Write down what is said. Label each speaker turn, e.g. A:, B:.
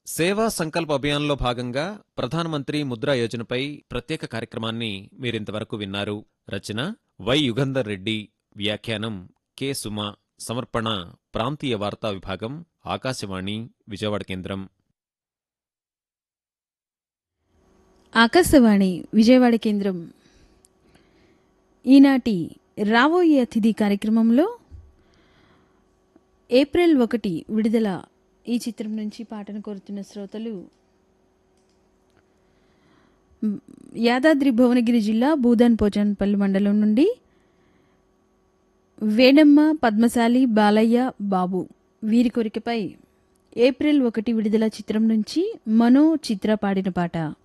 A: సేవా సంకల్ప్ అభియాన్లో భాగంగా ప్రధానమంత్రి ముద్రా యోజనపై ప్రత్యేక కార్యక్రమాన్ని మీరింతవరకు విన్నారు. రచన వై యుగంధర్ రెడ్డి, వ్యాఖ్యానం కె సుమ, సమర్పణ ప్రాంతీయ వార్తా విభాగం, ఆకాశవాణి విజయవాడ కేంద్రం.
B: ఆకాశవాణి విజయవాడ కేంద్రం. ఈనాటి రాబోయే అతిథి కార్యక్రమంలో ఏప్రిల్ 1 విడుదల ఈ చిత్రం నుంచి పాటను కోరుతున్న శ్రోతలు యాదాద్రి భువనగిరి జిల్లా భూదాన్ పోచన్పల్లి మండలం నుండి వేణమ్మ, పద్మశాలి, బాలయ్య, బాబు. వీరి కోరికపై ఏప్రిల్ 1 విడుదల చిత్రం నుంచి మనో చిత్ర పాడిన పాట.